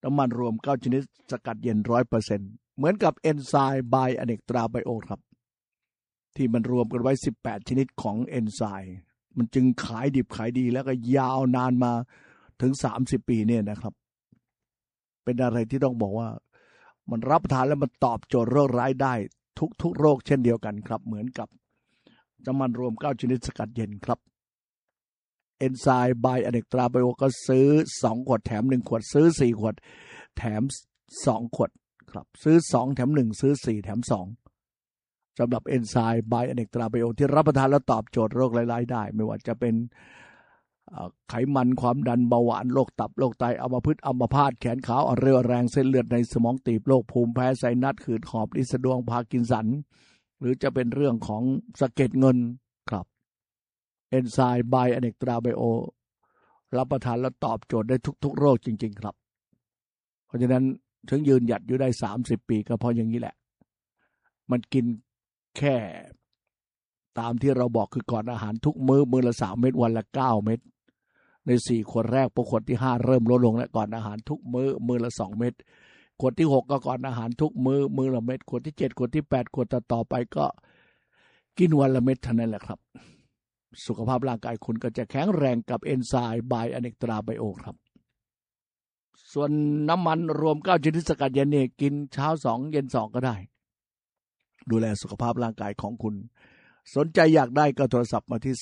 น้ำมันรวม9ชนิดสกัดเย็น 100% เหมือนกับเอนไซม์ไบอเนกตราไบโอครับที่มันรวมกันไว้18ชนิดของเอนไซม์มันจึงขายดิบขายดีแล้วก็ยาวนานมาถึง30ปีเนี่ยนะครับเป็นอะไรที่ต้องบอกว่ามันรับประทานแล้วมันตอบโจทย์โรคร้ายได้ทุกโรคเช่นเดียวกันครับเหมือนกับน้ำมันรวม9ชนิดสกัดเย็นครับเอนไซม์ไบอเนกตราไบโอก็ซื้อ2ขวดแถม1ขวดซื้อ4ขวดแถม2ขวดครับซื้อ2แถม1ซื้อ4แถม2สำหรับเอนไซม์ไบอเนกตราไบโอที่รับประทานแล้วตอบโจทย์โรคร้ายๆได้ไม่ว่าจะเป็นไขมันความดันเบาหวานโรคตับโรคไตอัมพฤกษ์อัมพาตแขนขาอ่อนเร็วแรงเส้นเลือดในสมองตีบโรคภูมิแพ้ไซนัสหืดหอบลิ้นสะดวงพาร์กินสันหรือจะเป็นเรื่องของสะเก็ดเงินครับเอนไซม์ไบอเนกตราไบโอรับประทานแล้วตอบโจทย์ได้ทุกโรคจริงๆครับเพราะฉะนั้นถึงยืนหยัดอยู่ได้30ปีก็เพราะอย่างนี้แหละมันกินแค่ตามที่เราบอกคือก่อนอาหารทุกมื้อละ3เม็ดวันละ9เม็ดใน4ขวดแรกพอขวดที่5เริ่มลดลงแล้วก่อนอาหารทุกมื้อละ2เม็ดขวดที่6ก็ก่อนอาหารทุกมื้อละเม็ดขวดที่7ขวดที่8ขวดต่อไปก็กินวันละเม็ดเท่านั้นแหละครับสุขภาพร่างกายคุณก็จะแข็งแรงกับเอนไซม์ไบอเนกตราไบโอครับส่วนน้ำมันรวม9ชนิดสกัดเย็นนี่กินเช้า2เย็น2ก็ได้ดูแลสุขภาพร่างกายของคุณสนใจอยากได้ก็โทรศัพท์มาที่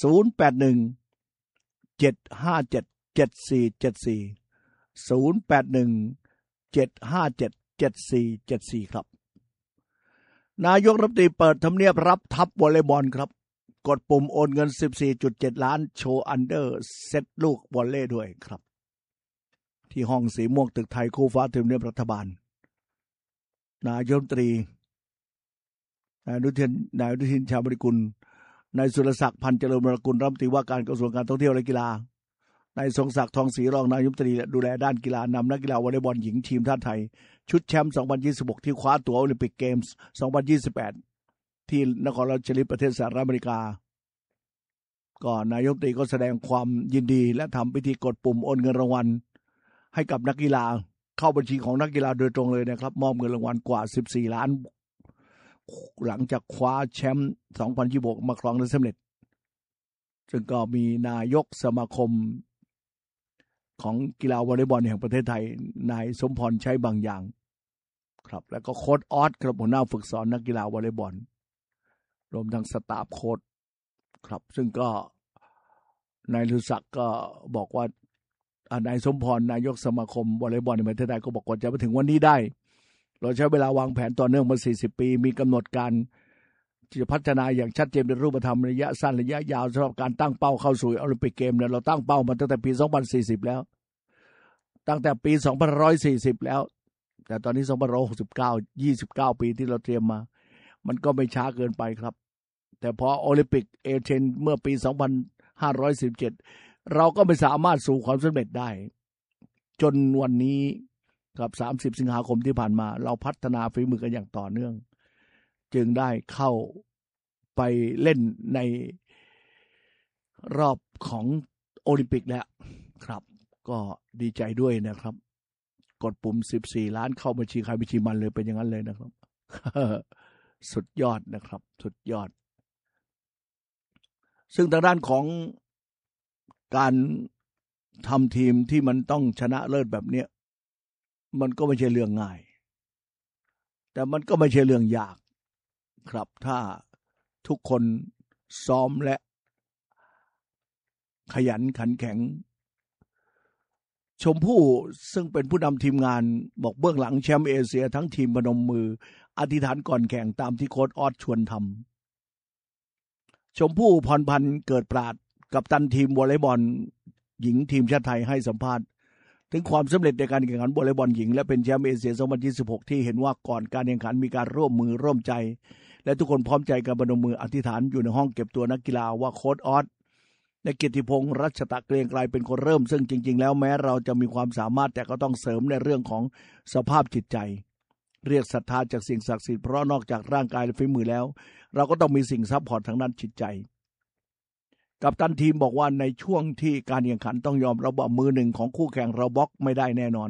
0817577474 ครับนายกรัฐมนตรีเปิดทำเนียบรับทัพวอลเลย์บอลครับกดปุ่มโอนเงิน 14.7 ล้านโชว์อันเดอร์เซตลูกวอลเลย์ด้วยครับที่ห้องสีม่วงตึกไทยคู่ฟ้าทำเนียบรัฐบาลนายกรัฐมนตรีนายอนุทินชาญวิรากูลนายสุรศักดิ์พันธ์เจริญวรกุลรัฐมนตรีว่าการกระทรวงการท่องเที่ยวและกีฬานายทรงศักดิ์ทองศรีรองนายกรัฐมนตรีดูแลด้านกีฬานำนักกีฬาวอลเลย์บอลหญิงทีมชาติไทยชุดแชมป์2026ที่คว้าตั๋วโอลิมปิกเกมส์2028ที่นครราชสีมาประเทศสหรัฐอเมริกาก็นายกรัฐมนตรีก็แสดงความยินดีและทำพิธีกดปุ่มโอนเงินรางวัลให้กับนักกีฬาเข้าบัญชีของนักกีฬาโดยตรงเลยนะครับมอบเงินรางวัลกว่า14ล้านหลังจากคว้าแชมป์2026มาครองได้สำเร็จซึ่งก็มีนายกสมาคมของกีฬาวอลเลย์บอลแห่งประเทศไทยนายสมพรใช้บางอย่างครับแล้วก็โค้ชออสครับหัวหน้าฝึกสอนนักกีฬาวอลเลย์บอลรวมทั้งสตาฟโค้ชครับซึ่งก็นายฤศักดิ์ก็บอกว่านายสมพรนายกสมาคมวอลเลย์บอลแห่งประเทศไทยก็บอกว่าจะมาถึงวันนี้ได้เราใช้เวลาวางแผนต่อเนื่องมา40ปีมีกำหนดการที่จะพัฒนาอย่างชัดเจนเป็นรูปธรรมระยะสั้นระยะยาวสำหรับการตั้งเป้าเข้าสู่โอลิมปิกเกมเนี่ยเราตั้งเป้ามาตั้งแต่ปี2040แล้วตั้งแต่ปี2140แล้วแต่ตอนนี้2569 29ปีที่เราเตรียมมามันก็ไม่ช้าเกินไปครับแต่พอโอลิมปิกเอเธนส์เมื่อปี2517เราก็ไม่สามารถสู่ความสำเร็จได้จนวันนี้กับ30สิงหาคมที่ผ่านมาเราพัฒนาฝีมือกันอย่างต่อเนื่องจึงได้เข้าไปเล่นในรอบของโอลิมปิกแล้วครับก็ดีใจด้วยนะครับกดปุ่ม14ล้านเข้าบัญชีใครบัญชีมันเลยเป็นอย่างนั้นเลยนะครับ สุดยอดนะครับสุดยอดซึ่งทางด้านของการทำทีมที่มันต้องชนะเลิศแบบเนี้ยมันก็ไม่ใช่เรื่องง่ายแต่มันก็ไม่ใช่เรื่องยากครับถ้าทุกคนซ้อมและขยันขันแข็งชมพู่ซึ่งเป็นผู้นำทีมงานบอกเบื้องหลังแชมป์เอเชียทั้งทีมพนมมืออธิษฐานก่อนแข่งตามที่โค้ชออสชวนทำชมพู่พรพันธ์เกิดปราดกัปตันทีมวอลเลย์บอลหญิงทีมชาติไทยให้สัมภาษณ์ถึงความสำเร็จในการแข่งขันวอลเลย์บอลหญิงและเป็นแชมป์เอเชีย2026ที่เห็นว่าก่อนการแข่งขันมีการร่วมมือร่วมใจและทุกคนพร้อมใจกันพนมมืออธิษฐานอยู่ในห้องเก็บตัวนักกีฬาว่าโค้ชออสและเกียรติพงษ์รัชตะเกรียงไกรเป็นคนเริ่มซึ่งจริงๆแล้วแม้เราจะมีความสามารถแต่ก็ต้องเสริมในเรื่องของสภาพจิตใจเรียกศรัทธาจากสิ่งศักดิ์สิทธิ์เพราะนอกจากร่างกายและฝีมือแล้วเราก็ต้องมีสิ่งซัพพอร์ตทางด้านจิตใจกัปตันทีมบอกว่าในช่วงที่การแข่งขันต้องยอมรับว่ามือหนึ่งของคู่แข่งเราบล็อกไม่ได้แน่นอน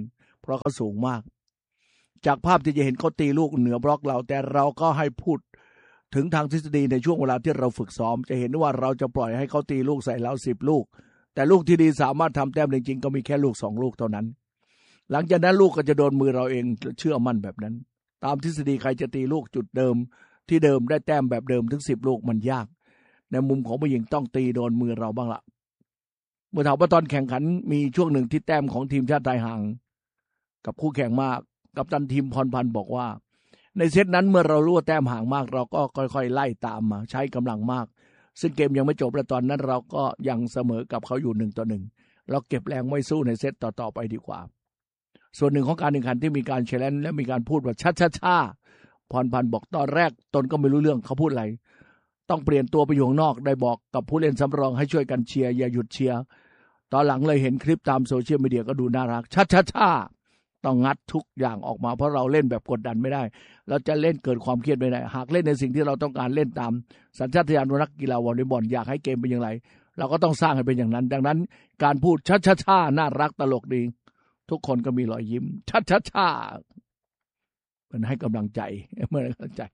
เพราะเขาสูงมากจากภาพที่จะเห็นเขาตีลูกเหนือบล็อกเราแต่เราก็ให้พูดถึงทางทฤษฎีในช่วงเวลาที่เราฝึกซ้อมจะเห็นว่าเราจะปล่อยให้เขาตีลูกใส่เรา10 ลูกแต่ลูกที่ดีสามารถทำแต้มจริงๆก็มีแค่ลูก2 ลูกเท่านั้นหลังจากนั้นลูกก็จะโดนมือเราเองเชื่อมั่นแบบนั้นตามทฤษฎีใครจะตีลูกจุดเดิมที่เดิมได้แต้มแบบเดิมถึง10 ลูกมันยากในมุมของผู้หญิงต้องตีโดนมือเราบ้างละเมื่อถามว่าตอนแข่งขันมีช่วงหนึ่งที่แต้มของทีมชาติไทยห่างกับคู่แข่งมากกัปตันทีมพรพันธ์บอกว่าในเซตนั้นเมื่อเรารู้ว่าแต้มห่างมากเราก็ค่อยๆไล่ตามมาใช้กำลังมากซึ่งเกมยังไม่จบและตอนนั้นเราก็ยังเสมอกับเขาอยู่1-1เราเก็บแรงไว้สู้ในเซตต่อไปดีกว่าส่วนหนึ่งของการแข่งขันที่มีการแชร์และมีการพูดว่าช้าพรพันธ์บอกตอนแรกตนก็ไม่รู้เรื่องเขาพูดอะไรต้องเปลี่ยนตัวไปอยู่ข้างนอกได้บอกกับผู้เล่นสำรองให้ช่วยกันเชียร์อย่าหยุดเชียร์ตอนหลังเลยเห็นคลิปตามโซเชียลมีเดียก็ดูน่ารักช้าต้องงัดทุกอย่างออกมาเพราะเราเล่นแบบกดดันไม่ได้เราจะเล่นเกิดความเครียดไม่ได้หากเล่นในสิ่งที่เราต้องการเล่นตามสัญชาตญาณนักกีฬาวอลเลย์บอลอยากให้เกมเป็นอย่างไรเราก็ต้องสร้างให้เป็นอย่างนั้นดังนั้นการพูดช้าน่ารักตลกดีทุกคนก็มีรอยยิ้มช้ามันให้กำลังใจเมื่อให้กำลังใจ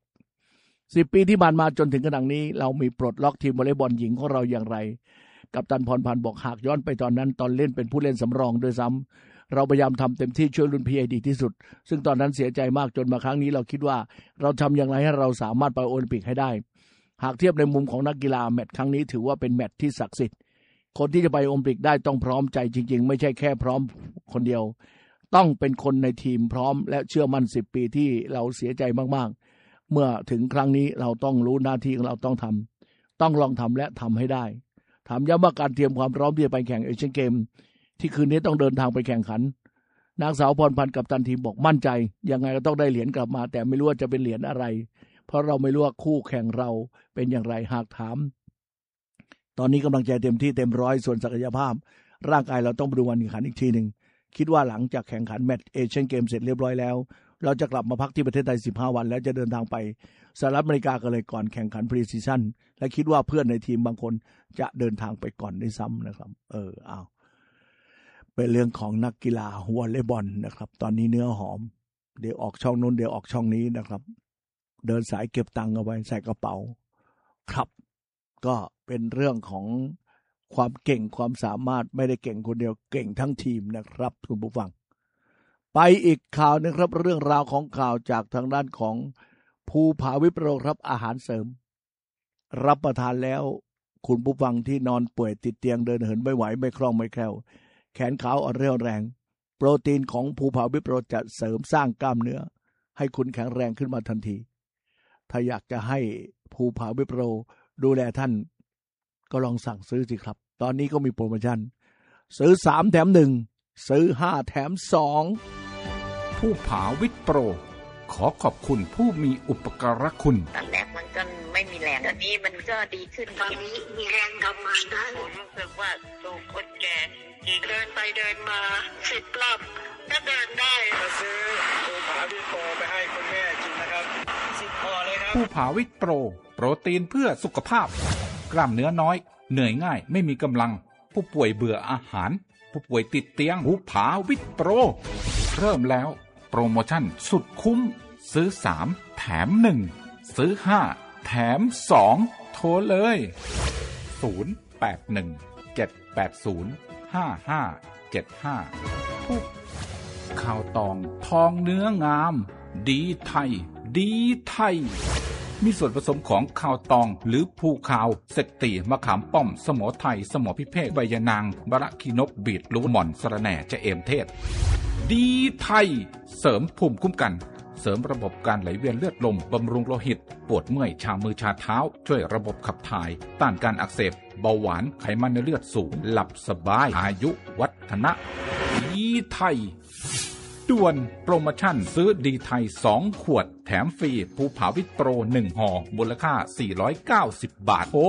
10 ปีที่ผ่านมาจนถึงขณะนี้เรามีปลดล็อกทีมวอลเลย์บอลหญิงของเราอย่างไรกัปตันพรพันธ์บอกหากย้อนไปตอนนั้นตอนเล่นเป็นผู้เล่นสำรองด้วยซ้ำเราพยายามทำเต็มที่ช่วยรุ่นพี่ให้ดีที่สุดซึ่งตอนนั้นเสียใจมากจนมาครั้งนี้เราคิดว่าเราทำอย่างไรให้เราสามารถไปโอลิมปิกให้ได้หากเทียบในมุมของนักกีฬาแมตช์ครั้งนี้ถือว่าเป็นแมตช์ที่ศักดิ์สิทธิ์คนที่จะไปโอลิมปิกได้ต้องพร้อมใจจริงๆไม่ใช่แค่พร้อมคนเดียวต้องเป็นคนในทีมพร้อมและเชื่อมั่น10 ปีที่เราเสียใจมากๆเมื่อถึงครั้งนี้เราต้องรู้หน้าที่ของเราต้องทำต้องลองทำและทำให้ได้ถามย้ำว่าการเตรียมความพร้อมที่จะไปแข่งเอเชียนเกมที่คืนนี้ต้องเดินทางไปแข่งขันนางสาวพรพันธ์กัปตันทีมบอกมั่นใจยังไงก็ต้องได้เหรียญกลับมาแต่ไม่รู้ว่าจะเป็นเหรียญอะไรเพราะเราไม่รู้ว่าคู่แข่งเราเป็นอย่างไรหากถามตอนนี้กำลังใจเต็มที่เต็มร้อยส่วนศักยภาพร่างกายเราต้องไปดูวันแข่งขันอีกทีหนึ่งคิดว่าหลังจากแข่งขันแมตช์เอเชียนเกมเสร็จเรียบร้อยแล้วเราจะกลับมาพักที่ประเทศไทย15 วันแล้วจะเดินทางไปสหรัฐอเมริกากันเลยก่อนแข่งขันพรีซีซั่นและคิดว่าเพื่อนในทีมบางคนจะเดินทางไปก่อนด้วยซ้ำนะครับเอาเป็นเรื่องของนักกีฬาวอลเลย์บอลนะครับตอนนี้เนื้อหอมเดี๋ยวออกช่องนู้นเดี๋ยวออกช่องนี้นะครับเดินสายเก็บตังค์เอาไว้ใส่กระเป๋าครับก็เป็นเรื่องของความเก่งความสามารถไม่ได้เก่งคนเดียวเก่งทั้งทีมนะครับคุณผู้ฟังไปอีกข่าวนึงครับเรื่องราวของข่าวจากทางด้านของภูผาวิปโรครับอาหารเสริมรับประทานแล้วคุณผู้ฟังที่นอนป่วยติดเตียงเดินเหินไม่ไหวไม่คล่องไม่แคล่วแขนขาอ่อนเรี่ยวแรงโปรตีนของภูผาวิปโรจะเสริมสร้างกล้ามเนื้อให้คุณแข็งแรงขึ้นมาทันทีถ้าอยากจะให้ภูผาวิปโรดูแลท่านก็ลองสั่งซื้อสิครับตอนนี้ก็มีโปรโมชั่นซื้อ3 แถม 1ซื้อ5 แถม 2 ภูผาวิปโรขอขอบคุณผู้มีอุปการะคุณตอนแรกมันก็ไม่มีแรงตอนนี้มันก็ดีขึ้นตอนนี้มีแรงทำงานได้ผมรู้สึกว่าสู้คนแก่เดินไปเดินมา10 รอบก็เดินได้มาซื้อภูผาวิปโรไปให้คุณแม่กินนะครับ10 ห่อเลยครับภูผาวิปโรโปรตีนเพื่อสุขภาพกล้ามเนื้อน้อยเหนื่อยง่ายไม่มีกำลังผู้ป่วยเบื่ออาหารผู้ป่วยติดเตียงภูผาวิปโรเริ่มแล้วโปรโมชั่นสุดคุ้มซื้อ3แถม1ซื้อ5แถม2โทรเลย0817805575ผู้ข่าวตองทองเนื้องามดีไทยดีไทยมีส่วนผสมของข้าวตองหรือภูขาวเสกตีมะขามป้อมสมอไทยสมอพิเภกใบยะนางบะระขีนกบีดลูกหม่อนสะระแหน่จะเอมเทศดีไทยเสริมภูมิคุ้มกันเสริมระบบการไหลเวียนเลือดลมบำรุงโลหิตปวดเมื่อยชามือชาเท้าช่วยระบบขับถ่ายต้านการอักเสบเบาหวานไขมันในเลือดสูงหลับสบายอายุวัฒนะดีไทยด่วนโปรโมชั่นซื้อดีไทย2 ขวดแถมฟรีภูผาวิปโร1 ห่อมูลค่า490 บาทโทร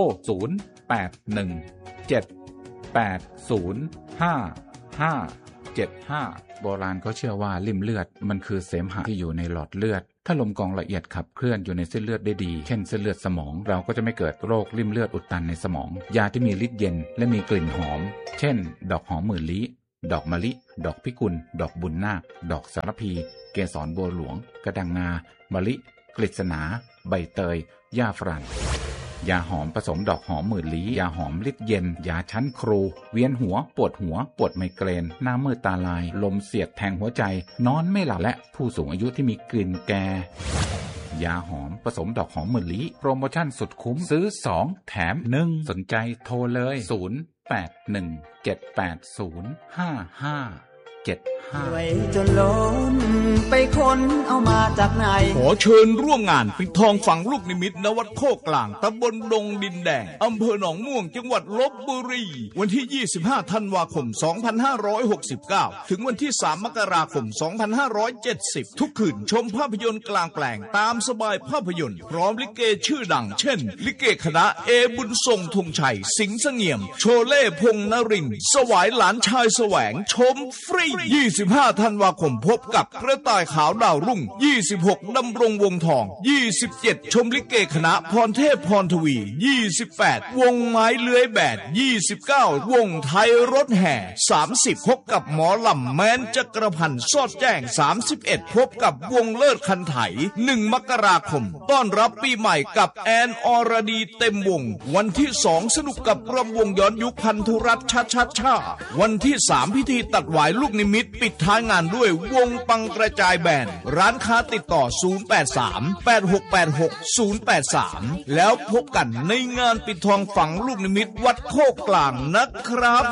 0817805575โบราณเขาเชื่อว่าลิ่มเลือดมันคือเสมหะที่อยู่ในหลอดเลือดถ้าลมกรองละเอียดขับเคลื่อนอยู่ในเส้นเลือดได้ดีเช่นเส้นเลือดสมองเราก็จะไม่เกิดโรคลิ่มเลือดอุดตันในสมองยาที่มีฤทธิ์เย็นและมีกลิ่นหอมเช่นดอกหอมหมื่นลี้ดอกมะลิดอกพิกุลดอกบุญนาคดอกสารพีเกสรบัวหลวงกระดังงามะลิกฤษณาใบเตยหญ้าฝรั่งยาหอมผสมดอกหอมหมื่นลี้ยาหอมฤทธิ์เย็นยาชั้นครูเวียนหัวปวดไมเกรนหน้ามืดตาลายลมเสียดแทงหัวใจนอนไม่หลับและผู้สูงอายุที่มีกลิ่นแก่ยาหอมผสมดอกหอมหมื่นลี้โปรโมชั่นสุดคุ้มซื้อ2แถม1สนใจโทรเลยไว้จนล้นไปค้นเอามาจากไหนขอเชิญร่วมงานปิดทองฝังลูกนิมิตณวัดโคกลางตำบลดงดินแดงอำเภอหนองม่วงจังหวัดลพบุรีวันที่25ธันวาคม2569ถึงวันที่3มกราคม2570ทุกคืนชมภาพยนตร์กลางแปลงตามสบายภาพยนตร์พร้อมลิเกชื่อดังเช่นลิเกคณะเอบุญทรงธงชัยสิงห์เสงี่ยมโชเล่พงษ์นรินทร์สวายหลานชายแสวงชมฟรี25ธันวาคมพบกับกระต่ายขาวดาวรุ่ง26ดำรงวงทอง27ชมลิเกคณะพรเทพพรทวี28วงไม้เลื้อยแบด29วงไทยรถแห่30พบกับหมอลำแม้นจักรพันธ์สอดแจ้ง31พบกับวงเลิศคันไถ1มกราคมต้อนรับปีใหม่กับแอนอรดีเต็มวงวันที่2สนุกกับรำวงย้อนยุคพันธุรัตน์ชาวันที่3พิธีตัดหวายลูกนิมิตปิดท้ายงานด้วยวงปังกระจายแบนด์ร้านค้าติดต่อ0838686083แล้วพบกันในงานปิดทองฝังลูกนิมิตวัดโคกกลางนะครับ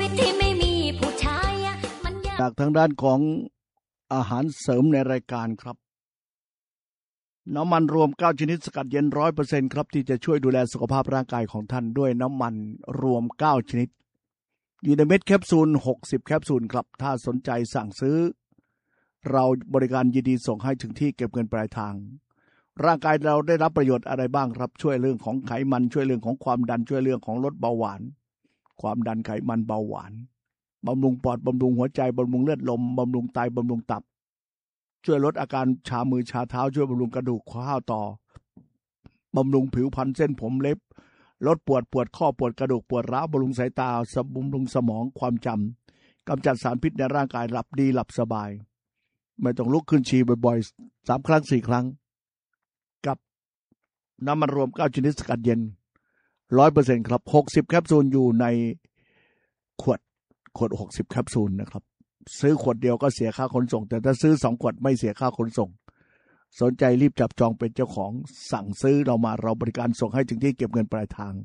จากทางด้านของอาหารเสริมในรายการครับน้ำมันรวม9ชนิดสกัดเย็น 100% ครับที่จะช่วยดูแลสุขภาพร่างกายของท่านด้วยน้ำมันรวม9ชนิดอยู่ในเม็ดแคปซูล60แคปซูลครับถ้าสนใจสั่งซื้อเราบริการยินดีส่งให้ถึงที่เก็บเงินปลายทางร่างกายเราได้รับประโยชน์อะไรบ้างครับช่วยเรื่องของไขมันช่วยเรื่องของความดันช่วยเรื่องของลดเบาหวานความดันไขมันเบาหวานบำรุงปอดบำรุงหัวใจบำรุงเลือดลมบำรุงไตบำรุงตับช่วยลดอาการชามือชาเท้าช่วยบำรุงกระดูกข้อต่อบำรุงผิวพรรณเส้นผมเล็บลดปวดข้อปวดกระดูกปวดร้าวบำรุงสายตาบำรุงสมองความจำกำจัดสารพิษในร่างกายหลับดีหลับสบายไม่ต้องลุกขึ้นฉี่บ่อยๆ3ครั้ง4ครั้งกับน้ำมันรวม9ชนิดสกัดเย็น 100% ครับ60แคปซูลอยู่ในขวด60แคปซูลนะครับซื้อขวดเดียวก็เสียค่าขนส่งแต่ถ้าซื้อ2ขวดไม่เสียค่าขนส่งสนใจรีบจับจองเป็นเจ้าของสั่งซื้อเรามาเราบริการส่งให้ถึงที่เก็บเงินปลายทาง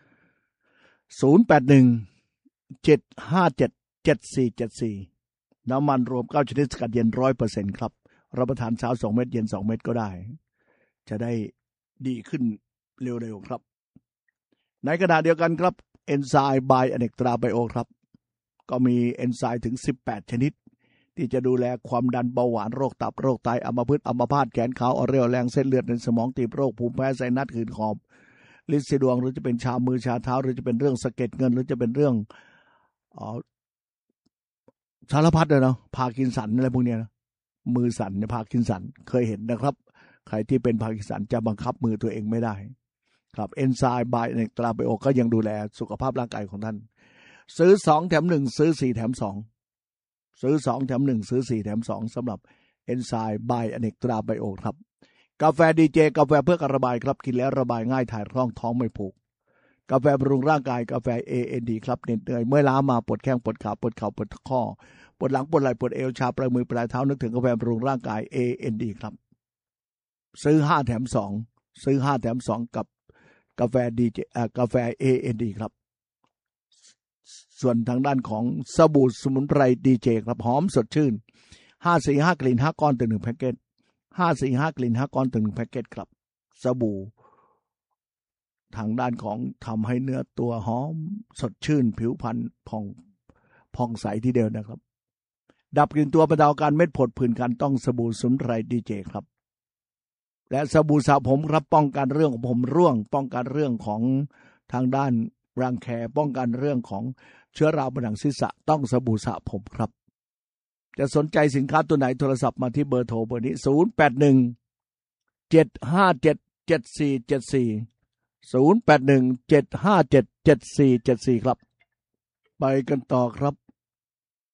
0817577474น้ำมันรวม9ชนิดสกัดเย็น 100% ครับรับประทานเช้า2เม็ดเย็น2เม็ดก็ได้จะได้ดีขึ้นเร็วๆครับในขณะเดียวกันครับเอนไซม์บายอเนกตราไบโอครับก็มีเอนไซม์ถึง18ชนิดที่จะดูแลความดันเบาหวานโรคตับโรคไตอัมพฤกษ์อัมพาตแขนขาอ่อนเรี่ยวแรงเส้นเลือดในสมองตีบโรคภูมิแพ้ไซนัสหืดหอบลิ้นสีดวงหรือจะเป็นชามือชาเท้าหรือจะเป็นเรื่องสะเก็ดเงินหรือจะเป็นเรื่องสารพัดเลยเนาะพาร์กินสันอะไรพวกเนี้ยนะมือสั่นเนี่ยพาร์กินสันเคยเห็นนะครับใครที่เป็นพาร์กินสันจะบังคับมือตัวเองไม่ได้ครับเอนไซม์บายอเนกตราไบโอก็ยังดูแลสุขภาพร่างกายของท่านซื้อ2แถม1ซื้อ4แถม2ซื้อ2แถม1ซื้อ4แถม2สำหรับเอนไซม์บายอเนกตราไบโอครับกาแฟดีเจกาแฟเพื่อการระบายครับกินแล้วระบายง่ายถ่ายคล่องท้องไม่ผูกกาแฟบำรุงร่างกายกาแฟ AND ครับเหนื่อยเมื่อยล้ามาปวดแข้งปวดขาปวดเข่าปวดข้อปวดหลังปวดไหล่ปวดเอวชาปลายมือปลายเท้านึกถึงกาแฟบำรุงร่างกาย AND ครับซื้อ5แถม2ซื้อ5แถม2กับกาแฟดีเจกาแฟ AND ครับส่วนทางด้านของสบู่สมุนไพรดีเจครับหอมสดชื่น545กลิ่น5ก้อนต่อ1แพ็คเกจ545กลิ่น5ก้อนต่อ1แพ็คเกจครับสบู่ทางด้านของทำให้เนื้อตัวหอมสดชื่นผิวพรรณผ่องใสทีเดียวนะครับดับกลิ่นตัวบรรเทาการเม็ดผดผื่นคันต้องสบู่สมุนไพรดีเจครับและสบู่สระผมครับป้องกันเรื่องผมร่วงป้องกันเรื่องของทางด้านรังแคป้องกันเรื่องของเชื้อราบนหนังศีรษะต้องสบู่สระผมครับจะสนใจสินค้าตัวไหนโทรศัพท์มาที่เบอร์โทรเบอร์นี้0817577474 0817577474ครับไปกันต่อครับ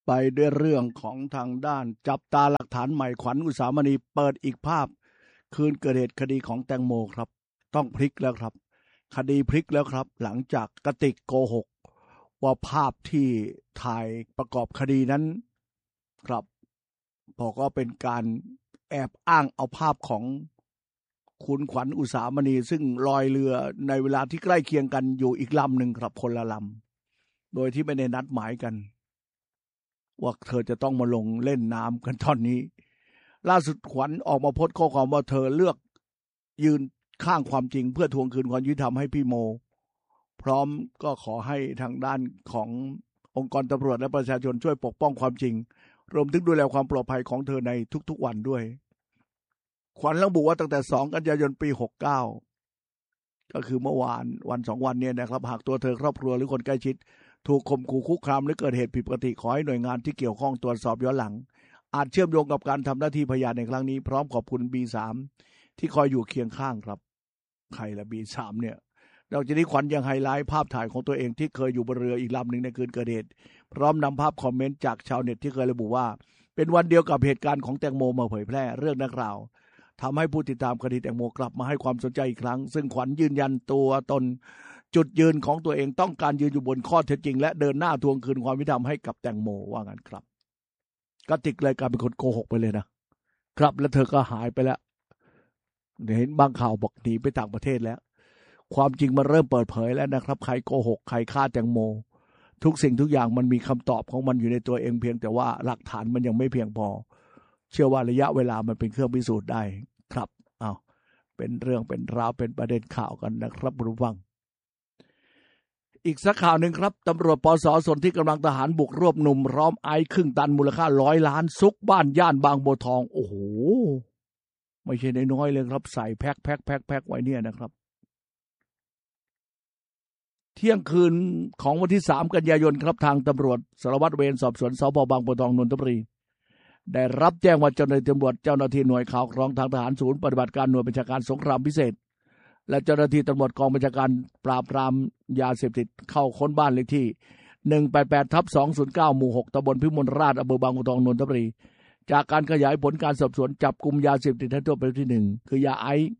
ไปด้วยเรื่องของทางด้านจับตาหลักฐานใหม่ขวัญอุสามณีเปิดอีกภาพคืนเกิดเหตุคดีของแตงโมครับต้องพลิกแล้วครับคดีพลิกแล้วครับหลังจากกติกโกหกว่าภาพที่ถ่ายประกอบคดีนั้นครับบอกว่าเป็นการแอบอ้างเอาภาพของคุณขวัญอุสามณีซึ่งลอยเรือในเวลาที่ใกล้เคียงกันอยู่อีกลำหนึ่งครับคนละลำโดยที่ไม่ได้นัดหมายกันว่าเธอจะต้องมาลงเล่นน้ำกันตอนนี้ล่าสุดขวัญออกมาโพสต์ข้อความว่าเธอเลือกยืนข้างความจริงเพื่อทวงคืนความยุติธรรมให้พี่โมพร้อมก็ขอให้ทางด้านขององค์กรตำรวจและประชาชนช่วยปกป้องความจริงรวมถึงดูแลความปลอดภัยของเธอในทุกๆวันด้วยขวัญระบุว่าตั้งแต่2 กันยายนปี69ก็คือเมื่อวานวัน2 วันเนี่ยนะครับหากตัวเธอครอบครัวหรือคนใกล้ชิดถูกข่มขู่คุกคามหรือเกิดเหตุผิดปกติขอให้หน่วยงานที่เกี่ยวข้องตรวจสอบย้อนหลังอาจเชื่อมโยงกับการทำหน้าที่พยานในครั้งนี้พร้อมขอบคุณ B3 ที่คอยอยู่เคียงข้างครับใครละ B3 เนี่ยนอกจากนี้ขวัญยังไฮไลท์ภาพถ่ายของตัวเองที่เคยอยู่บนเรืออีกลำหนึ่งในคืนเกิดเหตุพร้อมนำภาพคอมเมนต์จากชาวเน็ตที่เคยระบุว่าเป็นวันเดียวกับเหตุการณ์ของแตงโมมาเผยแพร่เรื่องดังกล่าวทำให้ผู้ติดตามคดีแตงโมกลับมาให้ความสนใจอีกครั้งซึ่งขวัญยืนยันตัวตนจุดยืนของตัวเองต้องการยืนอยู่บนข้อเท็จจริงและเดินหน้าทวงคืนความยุติธรรมให้กับแตงโมว่างั้นครับกติกเลยกลายเป็นคนโกหกไปเลยนะครับแล้วเธอก็หายไปแล้วเห็นบางข่าวบอกหนีไปต่างประเทศแล้วความจริงมันเริ่มเปิดเผยแล้วนะครับใครโกหกใครฆ่าแตงโมทุกสิ่งทุกอย่างมันมีคำตอบของมันอยู่ในตัวเองเพียงแต่ว่าหลักฐานมันยังไม่เพียงพอเชื่อว่าระยะเวลามันเป็นเครื่องพิสูจน์ได้ครับเป็นเรื่องเป็นราวเป็นประเด็นข่าวกันนะครับคุณผู้ฟังอีกสักข่าวหนึ่งครับตำรวจปส.ส่วนที่กำลังทหารบุกรวบหนุ่มร้อมไอซ์ครึ่งตันมูลค่า100 ล้านซุกบ้านย่านบางบัวทองโอ้โหไม่ใช่น้อยๆเลยครับใส่แพ็คไว้เนี่ยนะครับเที่ยงคืนของวันที่3 กันยายนครับทางตำรวจสารวัตรเวรสอบสวนสพ.บางบัวทองนนทบุรีได้รับแจ้งว่าเจ้าหน้าที่ตำรวจเจ้าหน้าที่หน่วยข่าวกรองทางทหารศูนย์ปฏิบัติการหน่วยบัญชาการสงครามพิเศษและเจ้าหน้าที่ตำรวจกองบัญชาการปราบปรามยาเสพติดเข้าค้นบ้านเลขที่188/209หมู่6ตำบลพิมลราชอำเภอบางบัวทองนนทบุรีจากการขยายผลการสอบสวนจับกุมยาเสพติดให้โทษประเภทที่1คือยาไอซ์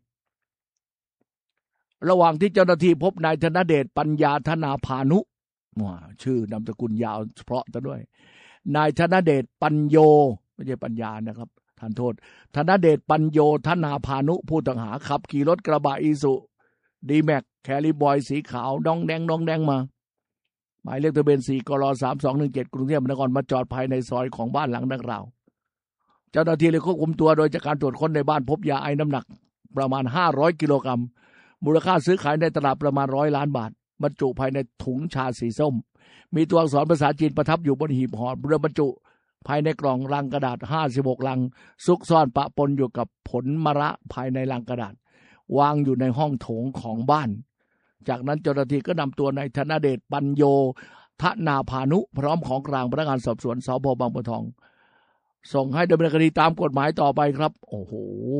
ระหว่างที่เจ้าหน้าที่พบนายธนเดชปัญญาธนาพานุชื่อนามสกุลยาวเพราะซะด้วยนายธนเดชปัญโยไม่ใช่ปัญญานะครับท่านโทษธนเดชปัญโยธนาพานุผู้ต้องหาขับขี่รถกระบะอีซูดีแม็กแคริบอยสีขาวน้องแดงมาหมายเลขทะเบียน4 กล3217กรุงเทพมหานครมาจอดภายในซอยของบ้านหลังดังกล่าวเจ้าหน้าที่เลยควบคุมตัวโดยจากการตรวจค้นในบ้านพบยาไอน้ำหนักประมาณ500 กิโลกรัมมูลค่าซื้อขายในตลาดประมาณ100 ล้านบาทบรรจุภายในถุงชาสีส้มมีตัวอักษรภาษาจีนประทับอยู่บนหีบห่อเรือบรรจุภายในกล่องลังกระดาษ56 ลังซุกซ่อนปะปนอยู่กับผลมะระภายในลังกระดาษวางอยู่ในห้องโถงของบ้านจากนั้นเจ้าหน้าที่ก็นำตัวนายธนเดชปัญโยธนาพานุพร้อมของกลางพนักงานสอบสวนสพ.บางบัวทองส่งให้ดำเนินคดีตามกฎหมายต่อไปครับโอ้โห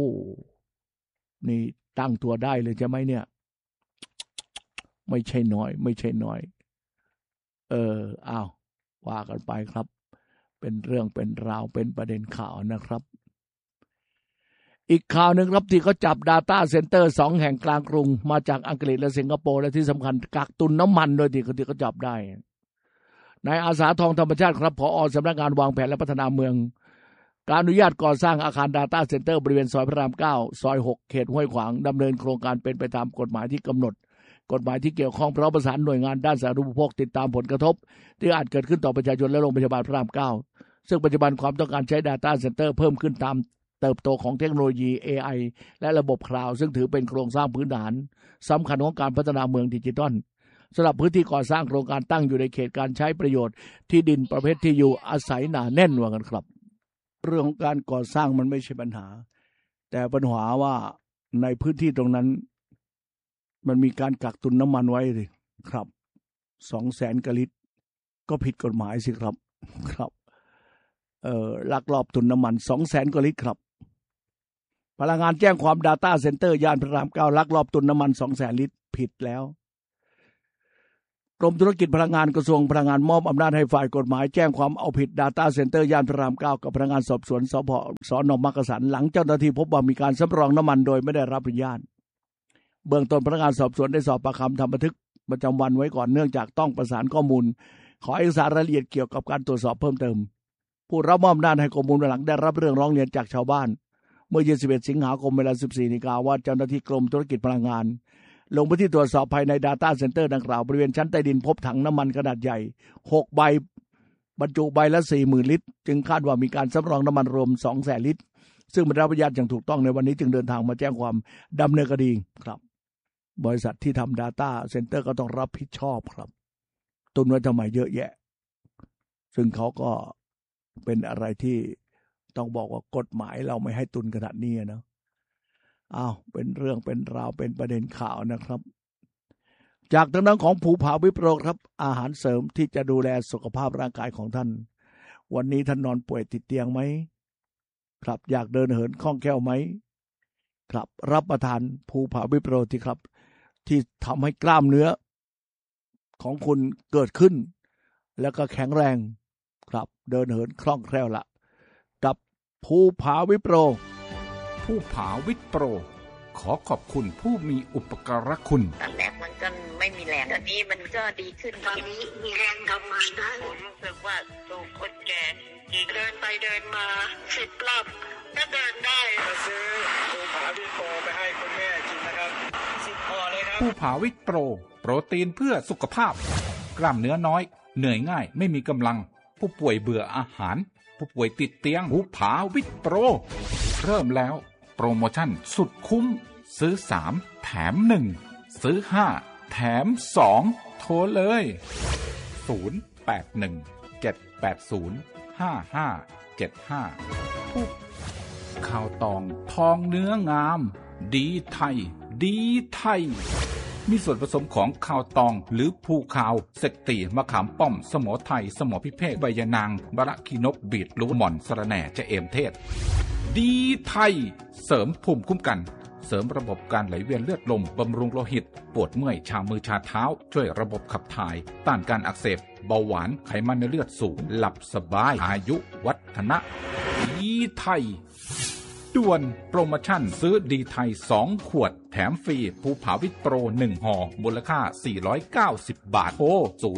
นี่ตั้งตัวได้เลยใช่ไหมเนี่ยไม่ใช่น้อยอ้าวว่ากันไปครับเป็นเรื่องเป็นราวเป็นประเด็นข่าวนะครับอีกข่าวหนึ่งครับที่เขาจับ Data Center 2 แห่งกลางกรุงมาจากอังกฤษและสิงคโปร์และที่สำคัญกักตุนน้ำมันโดยที่เขาจับได้นายอาสาทองธรรมชาติครับผอ.สำนักงานวางแผนและพัฒนาเมืองการอนุญาตก่อสร้างอาคาร Data Center บริเวณซอยพระราม9ซอย6เขตห้วยขวางดำเนินโครงการเป็นไปตามกฎหมายที่กำหนดกฎหมายที่เกี่ยวข้องพร้อมประสานหน่วยงานด้านสาธารณูปโภคติดตามผลกระทบที่อาจเกิดขึ้นต่อประชาชนและโรงพยาบาลพระราม9ซึ่งปัจจุบันความต้องการใช้ Data Center เพิ่มขึ้นตามเติบโตของเทคโนโลยี AI และระบบคลาวด์ซึ่งถือเป็นโครงสร้างพื้นฐานสำคัญของการพัฒนาเมืองดิจิทัลสำหรับพื้นที่ก่อสร้างโครงการตั้งอยู่ในเขตการใช้ประโยชน์ที่ดินประเภทที่อยู่อาศัยหนาแน่นว่ากันครับเรื่องของการก่อสร้างมันไม่ใช่ปัญหาแต่ปัญหาว่าในพื้นที่ตรงนั้นมันมีการกักตุนน้ำมันไว้เลยครับ200,000 กว่าลิตรก็ผิดกฎหมายสิครับลักลอบตุนน้ำมัน200,000 กว่าลิตรครับพลังงานแจ้งความ Data Center ย่านพระราม9ลักลอบตุนน้ำมัน200,000 ลิตรผิดแล้วกรมธุรกิจพลังงานกระทรวงพลังงานมอบอำนาจให้ฝ่ายกฎหมายแจ้งความเอาผิด Data Center ย่านพระราม 9 กับพนักงานสอบสวนสน.มักกะสันหลังเจ้าหน้าที่พบว่ามีการสำรองน้ำมันโดยไม่ได้รับอนุญาตเบื้องต้นพนักงานสอบสวนได้สอบปากคำทำบันทึกประจำวันไว้ก่อนเนื่องจากต้องประสานข้อมูลขอเอกสารรายละเอียดเกี่ยวกับการตรวจสอบเพิ่มเติมผู้รับมอบอำนาจให้ข้อมูลหลังได้รับเรื่องร้องเรียนจากชาวบ้านเมื่อ 21 สิงหาคมเวลา 14 นาฬิกาว่าเจ้าหน้าที่กรมธุรกิจพลังงานลงพื้นที่ตรวจสอบภายใน Data Center ดังกล่าวบริเวณชั้นใต้ดินพบถังน้ำมันขนาดใหญ่6ใบบรรจุใบละ 40,000 ลิตรจึงคาดว่ามีการสำรองน้ำมันรวม 200,000 ลิตรซึ่งไม่ได้รับอนุญาตอย่างถูกต้องในวันนี้จึงเดินทางมาแจ้งความดำเนินคดีครับบริษัทที่ทำ Data Center ก็ต้องรับผิดชอบครับตุนไว้ทำไมเยอะแยะซึ่งเขาก็เป็นอะไรที่ต้องบอกว่ากฎหมายเราไม่ให้ตุนขนาดนี้นะเป็นเรื่องเป็นราวเป็นประเด็นข่าวนะครับจากทางด้านของภูผาวิปโรครับอาหารเสริมที่จะดูแลสุขภาพร่างกายของท่านวันนี้ท่านนอนป่วยติดเตียงไหมครับอยากเดินเหินคล่องแคล่วไหมครับรับประทานภูผาวิปโรที่ครับที่ทำให้กล้ามเนื้อของคุณเกิดขึ้นแล้วก็แข็งแรงครับเดินเหินคล่องแคล่วละกับภูผาวิปโรภูผาวิปโรขอขอบคุณผู้มีอุปการะคุณตอนแรกมันก็ไม่มีแรงตอนนี้มันก็ดีขึ้นตอนนี้มีแรงทำงานได้ผมรู้สึกว่าถูกคนแก่เดินไปเดินมา10 รอบก็เดินได้มาซื้อภูผาวิปโรไปให้คุณแม่กินนะครับ10 ห่อเลยครับภูผาวิปโรโปรตีนเพื่อสุขภาพกล้ามเนื้อน้อยเหนื่อยง่ายไม่มีกำลังผู้ป่วยเบื่ออาหารผู้ป่วยติดเตียงภูผาวิปโรเริ่มแล้วโปรโมชั่นสุดคุ้มซื้อ3แถม1ซื้อ5แถม2โทรเลย0817805575ข่าวตองทองเนื้องามดีไทยดีไทยมีส่วนผสมของข้าวตองหรือภูคาวเสกตีมะขามป้อมสมอไทยสมอพิเภกใบยะนางบะระขีนกบีทรูทหม่อนสะระแหน่จะเอมเทศดีไทยเสริมภูมิคุ้มกันเสริมระบบการไหลเวียนเลือดลมบำรุงโลหิตปวดเมื่อยชามือชาเท้าช่วยระบบขับถ่ายต้านการอักเสบเบาหวานไขมันในเลือดสูงหลับสบายอายุวัฒนะดีไทยด่วนโปรโมชั่นซื้อดีไทย2ขวดแถมฟรีภูผาวิปโร1ห่อมูลค่า490 บาทโทร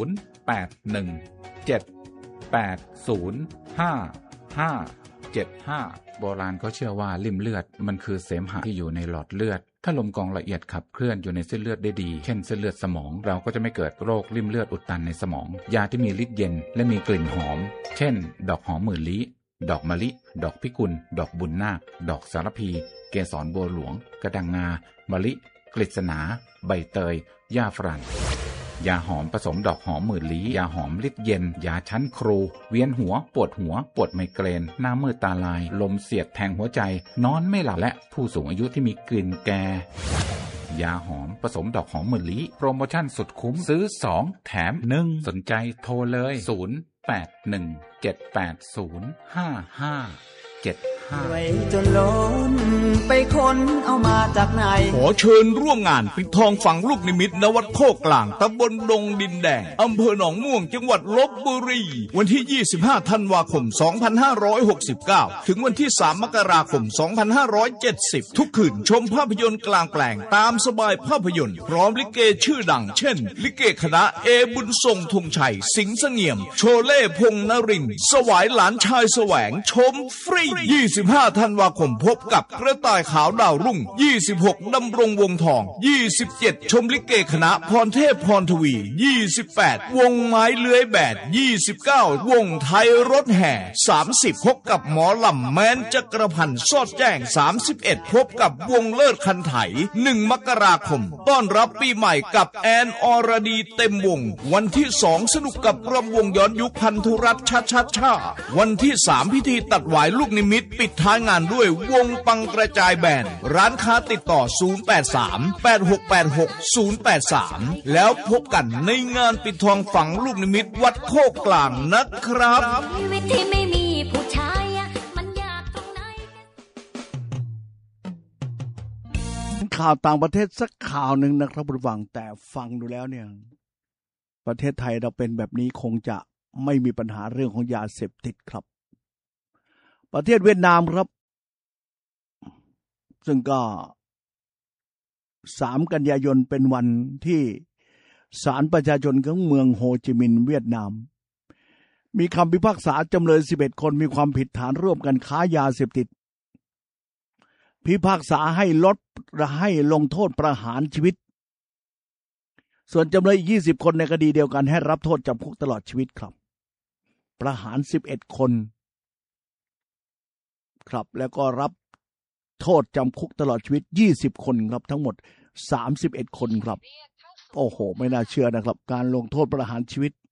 0817805575โบราณเขาเชื่อว่าลิ่มเลือดมันคือเสมหะที่อยู่ในหลอดเลือดถ้าลมกรองละเอียดขับเคลื่อนอยู่ในเส้นเลือดได้ดีเช่นเส้นเลือดสมองเราก็จะไม่เกิดโรคลิ่มเลือดอุดตันในสมองยาที่มีฤทธิ์เย็นและมีกลิ่นหอมเช่นดอกหอมหมื่นลี้ดอกมะลิดอกพิกุลดอกบุญนาคดอกสารพีเกสรบัวหลวงกระดังงามะลิกฤษณาใบเตยหญ้าฝรั่งยาหอมผสมดอกหอมหมื่นลี้ยาหอมฤทธิ์เย็นยาชั้นครูเวียนหัวปวดไมเกรนหน้ามืดตาลายลมเสียดแทงหัวใจนอนไม่หลับและผู้สูงอายุที่มีกลิ่นแก่ยาหอมผสมดอกหอมหมื่นลี้โปรโมชั่นสุดคุ้มซื้อ2แถม1สนใจโทรเลย0817805575 ไว้จนล้นไปค้นเอามาจากไหนขอเชิญร่วมงานปิดทองฝังลูกนิมิตณวัดโคกลางตำบลดงดินแดงอำเภอหนองม่วงจังหวัดลพบุรีวันที่ 25 ธันวาคม 2569 ถึงวันที่ 3 มกราคม 2570 ทุกคืนชมภาพยนตร์กลางแปลงตามสบายภาพยนตร์พร้อมลิเกชื่อดังเช่นลิเกคณะเอบุญทรงธงชัยสิงห์เสงี่ยมโชเล่พงษ์นรินทร์สวายหลานชายแสวงชมฟรี25 ธันวาคมพบกับกระต่ายขาวดาวรุ่ง26ดำรงวงทอง27ชมลิเกคณะพรเทพพรทวี28วงไม้เลื้อยแบด29วงไทยรถแห่30พบกับหมอลำแมนจักรพันธ์สอดแจ้ง31พบกับวงเลิศคันไถ1มกราคมต้อนรับปีใหม่กับแอนอรดีเต็มวงวันที่2สนุกกับรำวงย้อนยุคพันธุรัตน์ชาวันที่3พิธีตัดหวายลูกนิมิตปิดท้ายงานด้วยวงปังกระจายแบนด์ร้านค้าติดต่อ0838686083แล้วพบกันในงานปิดทองฝังลูกนิมิตวัดโคกกลางนะครับชีวิตที่ไม่มีผู้ชายมันยากตรงไหนข่าวต่างประเทศสักข่าวหนึ่งนะครับผู้ฟังแต่ฟังดูแล้วเนี่ยประเทศไทยเราเป็นแบบนี้คงจะไม่มีปัญหาเรื่องของยาเสพติดครับประเทศเวียดนามครับซึ่งก็3 กันยายนเป็นวันที่ศาลประชาชนของเมืองโฮจิมินห์เวียดนามมีคำพิพากษาจำเลย11 คนมีความผิดฐานร่วมกันค้ายาเสพติดพิพากษาให้ลงโทษประหารชีวิตส่วนจำเลยอีก20 คนในคดีเดียวกันให้รับโทษจำคุกตลอดชีวิตครับประหาร11 คนครับแล้วก็รับโทษจำคุกตลอดชีวิต20 คนครับทั้งหมด31 คนครับโอ้โหไม่น่าเชื่อนะครับการลงโทษประหารชีวิต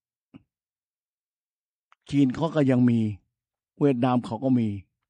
จีนเขาก็ยังมีเวียดนามเขาก็มี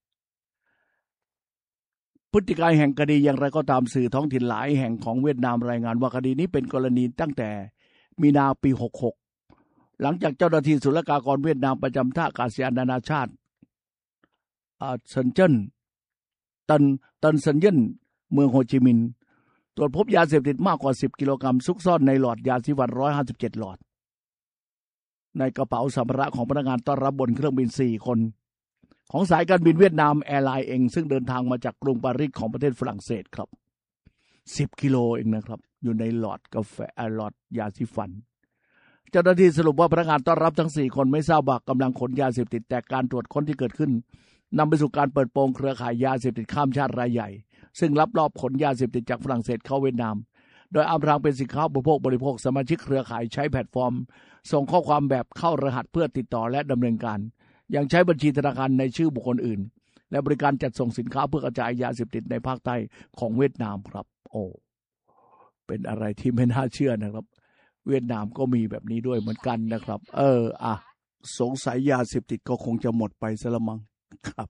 พฤติการแห่งคดีอย่างไรก็ตามสื่อท้องถิ่นหลายแห่งของเวียดนามรายงานว่าคดีนี้เป็นกรณีตั้งแต่มีนาปี66หลังจากเจ้าหน้าที่ศุลกากรเวียดนามประจำท่าอากาศยานนานาชาติเซินเจิ้นตันเซินเจิ้นเมืองโฮจิมินห์ตรวจพบยาเสพติดมากกว่า10 กิโลกรัมซุกซ่อนในหลอดยาสีฟัน157 หลอดในกระเป๋าสัมภาระของพนักงานต้อนรับบนเครื่องบิน4 คนของสายการบินเวียดนามแอร์ไลน์เองซึ่งเดินทางมาจากกรุงปารีสของประเทศฝรั่งเศสครับ10 กิโลเองนะครับอยู่ในหลอดกาแฟหลอดยาสีฟันเจ้าหน้าที่สรุปว่าพนักงานต้อนรับทั้ง4 คนไม่ทราบว่ากำลังขนยาเสพติดแต่การตรวจค้นที่เกิดขึ้นนำไปสู่การเปิดโปงเครือข่ายยาเสพติดข้ามชาติรายใหญ่ซึ่งลักลอบขนยาเสพติดจากฝรั่งเศสเข้าเวียดนามโดยอำพรางเป็นสินค้าบริโภคสมาชิกเครือข่ายใช้แพลตฟอร์มส่งข้อความแบบเข้ารหัสเพื่อติดต่อและดำเนินการยังใช้บัญชีธนาคารในชื่อบุคคลอื่นและบริการจัดส่งสินค้าเพื่อกระจายยาเสพติดในภาคใต้ของเวียดนามครับโอ้เป็นอะไรที่ไม่น่าเชื่อนะครับเวียดนามก็มีแบบนี้ด้วยเหมือนกันนะครับสงสัยยาเสพติดก็คงจะหมดไปซะละมั้งครับ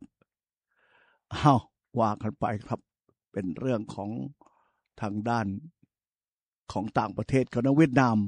ว่ากันไปครับเป็นเรื่องของทางด้านของต่างประเทศเขานะเวียดนาม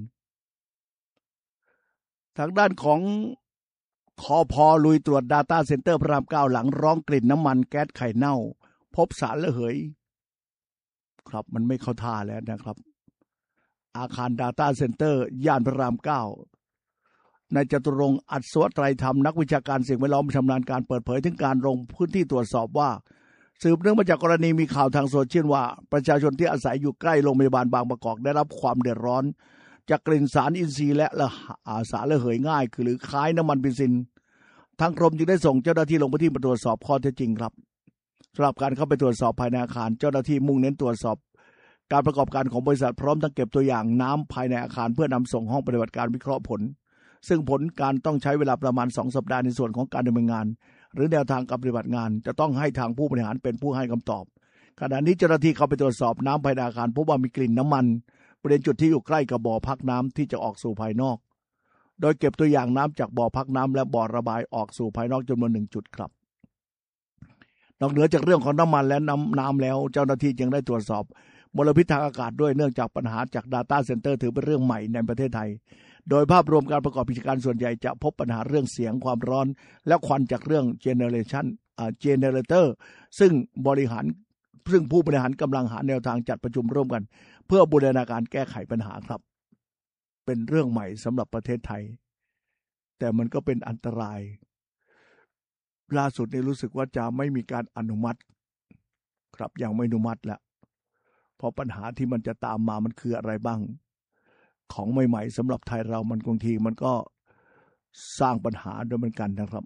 ทางด้านของคพ.ลุยตรวจ Data Center พระราม 9หลังร้องกลิ่นน้ำมันแก๊สไข่เน่าพบสารระเหยครับมันไม่เข้าท่าแล้วนะครับอาคาร Data Center ย่านพระราม 9นายจตุรงค์อัศวไตรธรรมนักวิชาการสิ่งแวดล้อมชำนาญการเปิดเผยถึงการลงพื้นที่ตรวจสอบว่าสืบเนื่องมาจากกรณีมีข่าวทางโซเชียลว่าประชาชนที่อาศัยอยู่ใกล้โรงพยาบาลบางประกอบได้รับความเดือดร้อนจากกลิ่นสารอินทรีย์และสารระเหยง่ายหรือคล้ายน้ำมันเบนซินทางกรมจึงได้ส่งเจ้าหน้าที่ลงพื้นที่มาตรวจสอบข้อเท็จจริงครับสำหรับการเข้าไปตรวจสอบภายในอาคารเจ้าหน้าที่มุ่งเน้นตรวจสอบการประกอบการของบริษัทพร้อมทั้งเก็บตัวอย่างน้ำภายในอาคารเพื่อนำส่งห้องปฏิบัติการวิเคราะห์ผลซึ่งผลการต้องใช้เวลาประมาณ2 สัปดาห์ในส่วนของการดำเนินงานหรือแนวทางการปฏิบัติงานจะต้องให้ทางผู้บริหารเป็นผู้ให้คำตอบขณะนี้เจ้าหน้าที่เข้าไปตรวจสอบน้ำภายในอาคารพบว่ามีกลิ่นน้ำมันบริเวณจุดที่อยู่ใกล้กับบ่อพักน้ำที่จะออกสู่ภายนอกโดยเก็บตัวอย่างน้ำจากบ่อพักน้ำและบ่อระบายออกสู่ภายนอกจำนวน1 จุดครับนอกเหนือจากเรื่องของน้ำมันและน้ำแล้วเจ้าหน้าที่ยังได้ตรวจสอบมลพิษทางอากาศด้วยเนื่องจากปัญหาจาก Data Center ถือเป็นเรื่องใหม่ในประเทศไทยโดยภาพรวมการประกอบกิจการส่วนใหญ่จะพบปัญหาเรื่องเสียงความร้อนและควันจากเรื่อง generator ซึ่งผู้บริหารกำลังหาแนวทางจัดประชุมร่วมกันเพื่อบูรณาการแก้ไขปัญหาครับเป็นเรื่องใหม่สำหรับประเทศไทยแต่มันก็เป็นอันตรายล่าสุดนี้รู้สึกว่าจะไม่มีการอนุมัติครับยังไม่อนุมัติแล้วเพราะปัญหาที่มันจะตามมามันคืออะไรบ้างของใหม่ๆสำหรับไทยเรามันบางทีมันก็สร้างปัญหาด้วยเหมือนกันนะครับ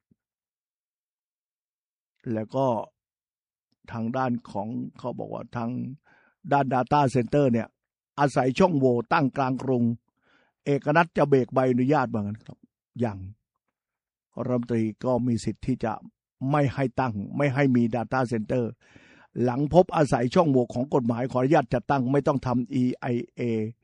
แล้วก็ทางด้านของเขาบอกว่าทางด้าน Data Center เนี่ยอาศัยช่องโหว่ตั้งกลางกรุงเอกนัทจะเบรกใบอนุญาตว่างั้นครับอย่างรัฐมนตรีก็มีสิทธิ์ที่จะไม่ให้ตั้งไม่ให้มี Data Center หลังพบอาศัยช่องโหว่ของกฎหมายขออนุญาตจัดตั้งไม่ต้องทำ EIA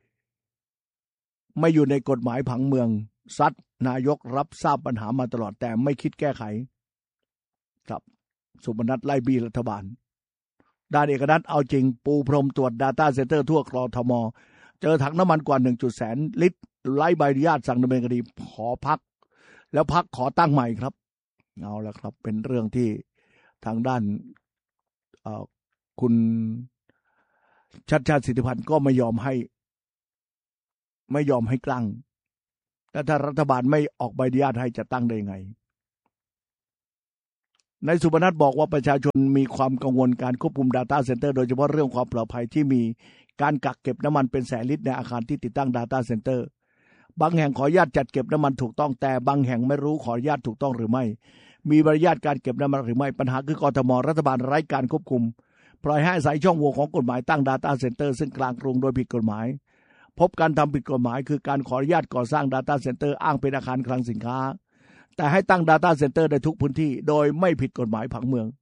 ไม่อยู่ในกฎหมายผังเมืองซัดนายกรับทราบปัญหามาตลอดแต่ไม่คิดแก้ไขครับสุบนัทไล่บี้รัฐบาลด้านเอกนัทเอาจริงปูพรมตรวจ Data Center ทั่วกทมเจอถังน้ำมันกว่า 1.1 แสนลิตรไล่ใบอนุญาตสั่งดำเนินคดีขอพักแล้วพักขอตั้งใหม่ครับเอาละครับเป็นเรื่องที่ทางด้านคุณชัชชาติสิทธิพันธ์ก็ไม่ยอมให้กลั้งแต่ถ้ารัฐบาลไม่ออกใบอนุญาตให้จะตั้งได้ไงนายสุพนัทบอกว่าประชาชนมีความกังวลการควบคุม Data Center โดยเฉพาะเรื่องความปลอดภัยที่มีการกักเก็บน้ำมันเป็นแสนลิตรในอาคารที่ติดตั้ง Data Center บางแห่งขออนุญาตจัดเก็บน้ำมันถูกต้องแต่บางแห่งไม่รู้ขออนุญาตถูกต้องหรือไม่มีใบอนุญาตการเก็บน้ำมันหรือไม่ปัญหาคือกทม.รัฐบาลไร้การควบคุมปล่อยให้อาศัยช่องโหว่ของกฎหมายตั้ง Data Center ซึ่งกลางกรุงโดยผิดกฎหมายพบการทำผิดกฎหมายคือการขออนุญาตก่อสร้าง Data Center อ้างเป็นอาคารคลังสินค้าแต่ให้ตั้ง Data Center ได้ทุกพื้นที่โดยไม่ผิดกฎหมายผังเมือง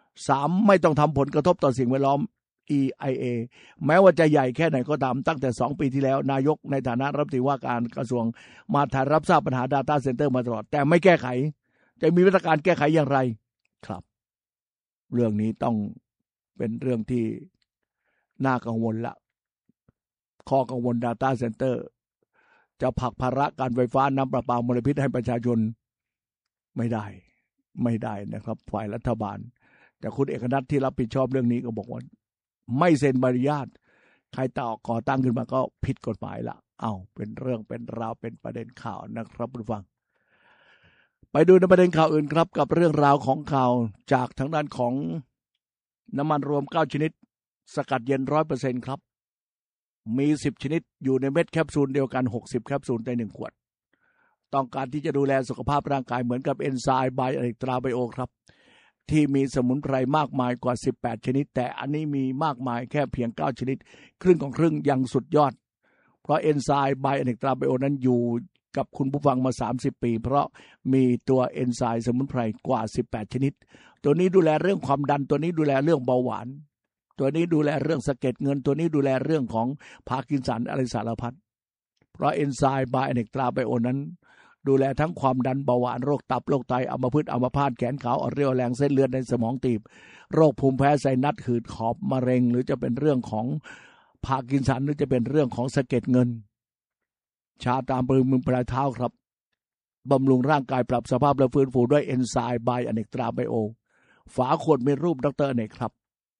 3. ไม่ต้องทำผลกระทบต่อสิ่งแวดล้อม EIA แม้ว่าจะใหญ่แค่ไหนก็ตามตั้งแต่2 ปีที่แล้วนายกในฐานะรัฐมนตรีว่าการกระทรวงมหาดไทยรับทราบปัญหา Data Center มาตลอดแต่ไม่แก้ไขจะมีมาตรการแก้ไขอย่างไรครับเรื่องนี้ต้องเป็นเรื่องที่น่ากังวลละข้อกังวล Data Center จะผลักภาระการไฟฟ้าน้ำประปามลพิษให้ประชาชนไม่ได้นะครับฝ่ายรัฐบาลแต่คุณเอกนัทที่รับผิดชอบเรื่องนี้ก็บอกว่าไม่เซ็นใบอนุญาตใครก่อตั้งขึ้นมาก็ผิดกฎหมายละเป็นเรื่องเป็นราวเป็นประเด็นข่าวนะครับผู้ฟังไปดูในประเด็นข่าวอื่นครับกับเรื่องราวของข่าวจากทางด้านของน้ำมันรวม9ชนิดสกัดเย็น 100% ครับมี10ชนิดอยู่ในเม็ดแคปซูลเดียวกัน60แคปซูลใน1ขวดต้องการที่จะดูแลสุขภาพร่างกายเหมือนกับเอนไซม์ไบอเนกตราไบโอครับที่มีสมุนไพรมากมายกว่า18ชนิดแต่อันนี้มีมากมายแค่เพียง9ชนิดครึ่งของครึ่งยังสุดยอดเพราะเอนไซม์ไบอเนกตราไบโอนั้นอยู่กับคุณผู้ฟังมา30ปีเพราะมีตัวเอนไซม์สมุนไพรกว่า18ชนิดตัวนี้ดูแลเรื่องความดันตัวนี้ดูแลเรื่องเบาหวานตัวนี้ดูแลเรื่องสะเก็ดเงินตัวนี้ดูแลเรื่องของพาร์กินสันอะไรสารพัดเพราะเอนไซม์ไบอเนกตราไบโอนั้นดูแลทั้งความดันเบาหวานโรคตับโรคไตอัมพฤกษ์อัมพาตแขนขาวอ่อนเรี่ยวแรงเส้นเลือดในสมองตีบโรคภูมิแพ้ไซนัสหืดหอบมะเร็งหรือจะเป็นเรื่องของพาร์กินสันหรือจะเป็นเรื่องของสะเก็ดเงินชาตามบริเวณปลายเท้าครับบำรุงร่างกายปรับสภาพและฟื้นฟูด้วยเอนไซม์ไบอเนกตราไบโอฝาขวดมีรูปดร.อเนกครับ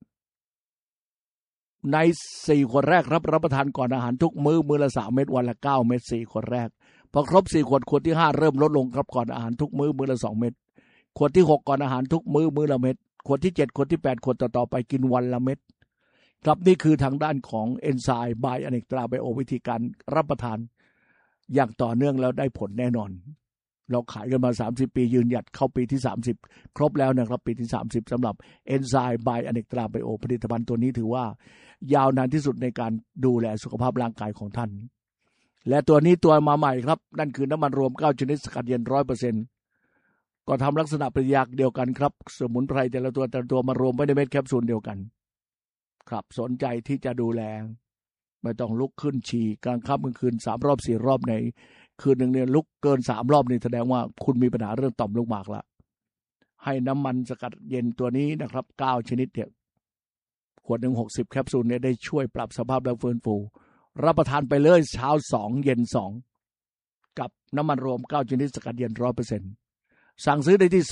ใน4ขวดแรกรับประทานก่อนอาหารทุกมื้อละ3เม็ดวันละ9เม็ด4ขวดแรกพอครบ4ขวดที่5เริ่มลดลงครับก่อนอาหารทุกมื้อละ2เม็ดขวดที่6ก่อนอาหารทุกมื้อละเม็ดขวดที่7ขวดที่8ขวดต่อไปกินวันละเม็ดครับนี่คือทางด้านของเอนไซม์ไบอเนกตราไบโอวิธีการรับประทานอย่างต่อเนื่องแล้วได้ผลแน่นอนเราขายกันมา30ปียืนหยัดเข้าปีที่30ครบแล้วนะครับปีที่30สำหรับเอนไซม์ไบอเนกตราไบโอผลิตภัณฑ์ตัวนี้ถือว่ายาวนานที่สุดในการดูแลสุขภาพร่างกายของท่านและตัวนี้ตัวมาใหม่ครับนั่นคือน้ำมันรวม9ชนิดสกัดเย็น 100% ก็ทำลักษณะปฏิกิริยาเดียวกันครับสมุนไพรแต่ละตัวมารวมไว้ในเม็ดแคปซูลเดียวกันครับสนใจที่จะดูแลไม่ต้องลุกขึ้นฉี่กลางค่ำกลางคืน3รอบ4รอบในคืนนึงเนี่ยลุกเกิน3รอบนี่แสดงว่าคุณมีปัญหาเรื่องต่อมลูกหมากละให้น้ำมันสกัดเย็นตัวนี้นะครับ9ชนิดเนี่ยขวดนึง60แคปซูลเนี่ยได้ช่วยปรับสภาพและฟื้นฟูรับประทานไปเลยเช้า2เย็น2กับน้ำมันรวม9ชนิดสกัดเย็น 100% สั่งซื้อได้ที่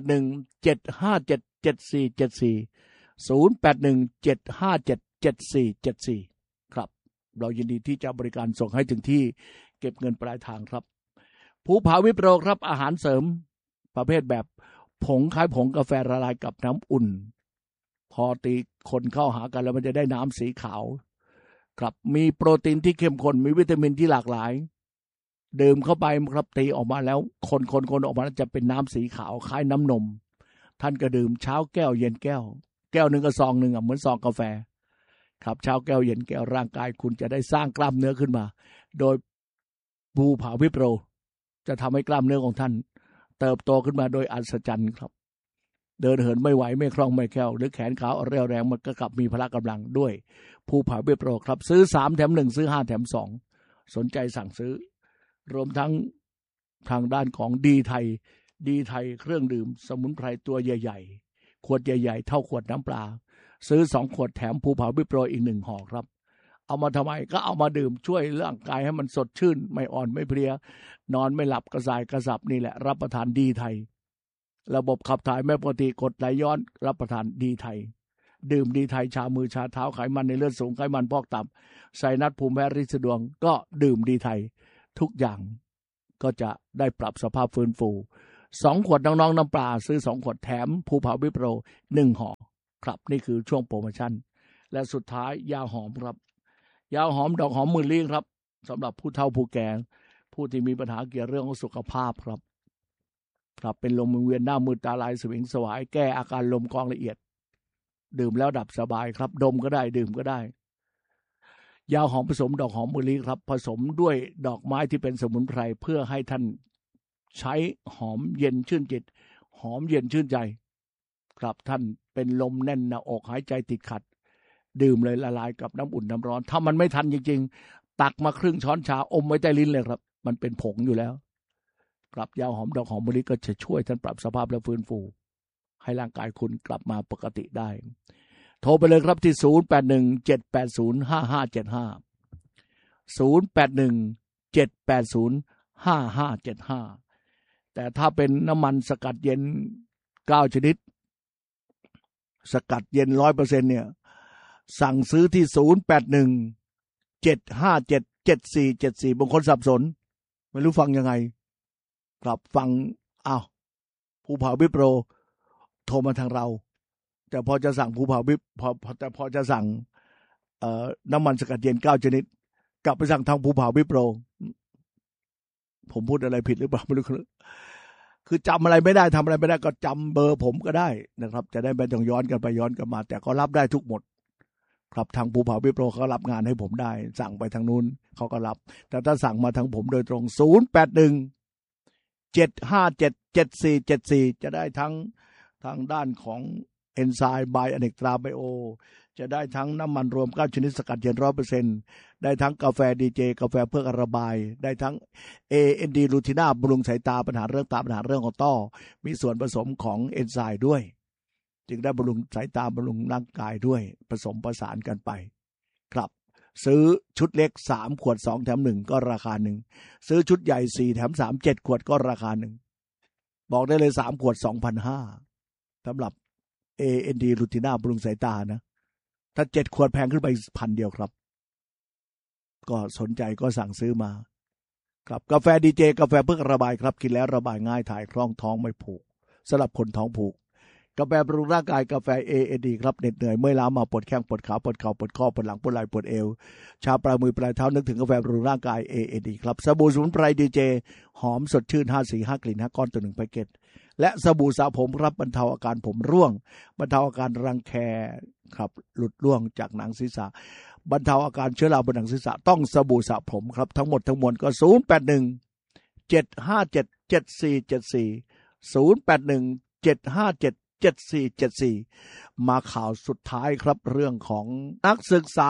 0817577474 ครับเรายินดีที่จะบริการส่งให้ถึงที่เก็บเงินปลายทางครับภูผาวิปโรครับอาหารเสริมประเภทแบบผงคล้ายผงกาแฟละลายกับน้ำอุ่นพอตีคนเข้าหากันแล้วมันจะได้น้ำสีขาวครับมีโปรตีนที่เข้มข้นมีวิตามินที่หลากหลายดื่มเข้าไปครับตีออกมาแล้วคนออกมาจะเป็นน้ำสีขาวคล้ายน้ำนมท่านก็ดื่มเช้าแก้วเย็นแก้วนึงกับซองนึงเหมือนซองกาแฟครับเช้าแก้วเย็นแก้วร่างกายคุณจะได้สร้างกล้ามเนื้อขึ้นมาโดยภูผาวิปโรจะทำให้กล้ามเนื้อของท่านเติบโตขึ้นมาโดยอัศจรรย์ครับเดินเหินไม่ไหวไม่คล่องไม่แคล่วหรือแขนขาอ่อนเรี่ยวแรงมันก็กลับมีพละกำลังด้วยภูผาวิปโรครับซื้อ3แถม1ซื้อ5แถม2สนใจสั่งซื้อรวมทั้งทางด้านของดีไทยเครื่องดื่มสมุนไพรตัวใหญ่ๆขวดใหญ่ๆเท่าขวดน้ำปลาซื้อ2ขวดแถมภูผาวิปโรอีก1ห่อครับเอามาทำไมก็เอามาดื่มช่วยร่างกายให้มันสดชื่นไม่อ่อนไม่เพลียนอนไม่หลับกระสายกระสับนี่แหละรับประทานดีไทยระบบขับถ่ายไม่ปกติกรดไหลย้อนรับประทานดีไทยดื่มดีไทยชามือชาเท้าไขมันในเลือดสูงไขมันพอกตับไซนัสภูมิแพ้ริดสะดวงก็ดื่มดีไทยทุกอย่างก็จะได้ปรับสภาพฟื้นฟู2 ขวดน้องๆน้ำปลาซื้อ2 ขวดแถมภูผาวิโปร1 ห่อครับนี่คือช่วงโปรโมชั่นและสุดท้ายยาหอมครับยาหอมดอกหอมหมื่นลี้ครับสำหรับผู้เฒ่าผู้แก่ผู้ที่มีปัญหาเกี่ยวเรื่องของสุขภาพครับเป็นลมเวียนหน้ามืดตาลายสวิงสวายแก้อาการลมกองละเอียดดื่มแล้วดับสบายครับดมก็ได้ดื่มก็ได้ยาหอมผสมดอกหอมมะลิครับผสมด้วยดอกไม้ที่เป็นสมุนไพรเพื่อให้ท่านใช้หอมเย็นชื่นจิตหอมเย็นชื่นใจครับท่านเป็นลมแน่นหน้าอกหายใจติดขัดดื่มเลยละลายกับน้ำอุ่นน้ำร้อนถ้ามันไม่ทันจริงๆตักมาครึ่งช้อนชาอมไว้ใต้ลิ้นเลยครับมันเป็นผงอยู่แล้วครับยาหอมดอกหอมมะลิก็จะช่วยท่านปรับสภาพและฟื้นฟูให้ร่างกายคุณกลับมาปกติได้โทรไปเลยครับที่0817805575 แต่ถ้าเป็นน้ำมันสกัดเย็น9 ชนิดสกัดเย็น 100% เนี่ยสั่งซื้อที่0817577474บางคนสับสนไม่รู้ฟังยังไงครับฟังภูผาวิโปรโทรมาทางเราแต่พอจะสั่งภูผาวิปพอจะสั่งน้ำมันสกัดเย็น9 ชนิดกลับไปสั่งทางภูผาวิโปรผมพูดอะไรผิดหรือเปล่าไม่รู้คือจำอะไรไม่ได้ทำอะไรไม่ได้ก็จำเบอร์ผมก็ได้นะครับจะได้ไม่ต้องย้อนกันไปย้อนกันมาแต่ก็รับได้ทุกหมดครับทางภูผาวิโปรเขารับงานให้ผมได้สั่งไปทางนู้นเขาก็รับแต่ถ้าสั่งมาทางผมโดยตรง0817577474จะได้ทั้งทางด้านของเอนไซม์ไบอเนกตราไบโอจะได้ทั้งน้ำมันรวม9 ชนิดสกัดเย็น 100% ได้ทั้งกาแฟดีเจกาแฟเพื่อระบายได้ทั้ง AND ลูทิน่าบำรุงสายตาปัญหาเรื่องตาปัญหาเรื่องของต้อมีส่วนผสมของเอนไซม์ด้วยจึงได้บำรุงสายตาบำรุงร่างกายด้วยผสมผสานกันไปครับซื้อชุดเล็ก3 ขวด2 แถม 1ก็ราคาหนึ่งซื้อชุดใหญ่4 แถม 3 7 ขวดก็ราคาหนึ่งบอกได้เลย3 ขวด 2,500 สำหรับAND ลูทิน่าบำรุงสายตานะถ้า7 ขวดแพงขึ้นไป1,000 เดียวครับก็สนใจก็สั่งซื้อมาครับกาแฟดีเจกาแฟเพื่อระบายครับกินแล้วระบายง่ายถ่ายคล่องท้องไม่ผูกสำหรับคนท้องผูกกาแฟบำรุงร่างกายกาแฟ AND ครับเหน็ดเหนื่อยเมื่อยล้ามาปวดแข้งปวดขาปวดเข่าปวดข้อปวดหลังปวดไหล่ปวดเอวชาปลายมือปลายเท้านึกถึงกาแฟบำรุงร่างกาย AND ครับสบู่สมุนไพรดีเจหอมสดชื่น5 สี5 กลิ่น5 ก้อนต่อ1แพ็คเกจและสบู่สระผมรับบรรเทาอาการผมร่วงบรรเทาอาการรังแคครับหลุดร่วงจากหนังศีรษะบรรเทาอาการเชื้อราบนหนังศีรษะต้องสบู่สระผมครับทั้งหมดทั้งมวลก็0817577474 มาข่าวสุดท้ายครับเรื่องของนักศึกษา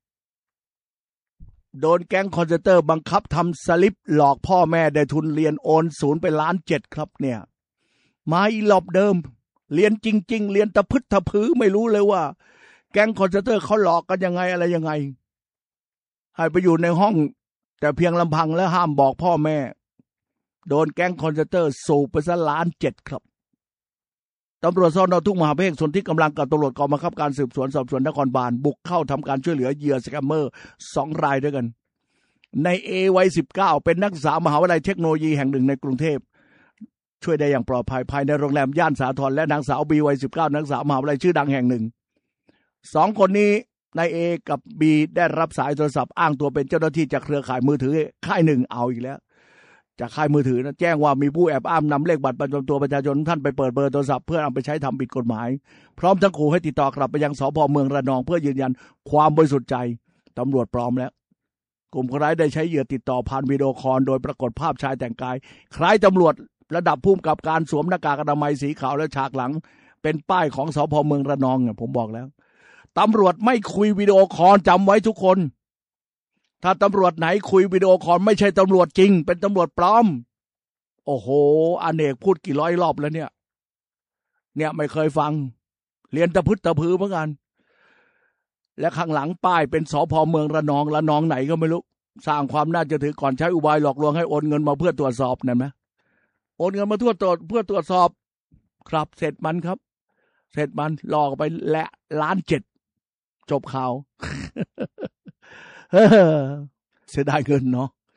โดนแก๊งคอนเซนเตอร์บังคับทำสลิปหลอกพ่อแม่ได้ทุนเรียนโอน0 ไป1.7 ล้านครับเนี่ยมาอีหลอบเดิมเรียนจริงๆเรียนตะพึดตะพือไม่รู้เลยว่าแก๊งคอนเซนเตอร์เขาหลอกกันยังไงอะไรยังไงให้ไปอยู่ในห้องแต่เพียงลำพังแล้วห้ามบอกพ่อแม่โดนแก๊งคอนเซนเตอร์สูบไปซะ1.7 ล้านครับตำรวจสน.ทุ่งมหาเมฆส่วนที่กำลังกับตำรวจกองบังคับการสืบสวนสอบสวนนครบาลบุกเข้าทำการช่วยเหลือเหยื่อสแกมเมอร์2 รายด้วยกันในเอวัย19เป็นนักศึกษามหาวิทยาลัยเทคโนโลยีแห่งหนึ่งในกรุงเทพช่วยได้อย่างปลอดภัยภายในโรงแรมย่านสาทรและนางสาวบีวัย19นักศึกษามหาวิทยาลัยชื่อดังแห่งหนึ่ง2 คนนี้นายเอกับบีได้รับสายโทรศัพท์อ้างตัวเป็นเจ้าหน้าที่จากเครือข่ายมือถือค่ายหนึ่งเอาอีกแล้วจากค่ายมือถือนะแจ้งว่ามีผู้แอบอ้างนำเลขบัตรประจำตัวประชาชนท่านไปเปิดเบอร์โทรศัพท์เพื่อเอาไปใช้ทำผิดกฎหมายพร้อมทั้งขู่ให้ติดต่อกลับไปยังสภ.เมืองระนองเพื่อยืนยันความบริสุทธิ์ใจตำรวจพร้อมแล้วกลุ่มคนร้ายได้ใช้เหยื่อติดต่อผ่านวิดีโอคอลโดยปรากฏภาพชายแต่งกายคล้ายตำรวจระดับผู้กำกับการสวมหน้ากากอนามัยสีขาวและฉากหลังเป็นป้ายของสภ.เมืองระนองเนี่ยผมบอกแล้วตำรวจไม่คุยวิดีโอคอลจำไว้ทุกคนถ้าตำรวจไหนคุยวิดีโอคอลไม่ใช่ตำรวจจริงเป็นตำรวจปลอมโอ้โหอเนกพูดกี่ร้อยรอบแล้วเนี่ยไม่เคยฟังเรียนตะพึดตะพือเหมือนกันและข้างหลังป้ายเป็นสภ.เมืองระนองไหนก็ไม่รู้สร้างความน่าจะถือก่อนใช้อุบายหลอกลวงให้โอนเงินมาเพื่อตรวจสอบนั่นไหมโอนเงินมาเพื่อตรวจสอบครับเสร็จมันครับเสร็จมันหลอกไปและ1.7 ล้านจบข่าว เสียดายเงินเนาะ